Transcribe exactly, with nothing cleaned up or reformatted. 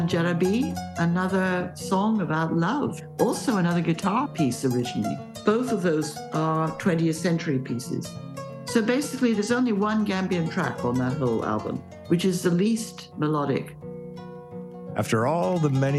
Jarabi, another song about love, also another guitar piece originally. Both of those are twentieth century pieces. So basically, there's only one Gambian track on that whole album, which is the least melodic. After all the many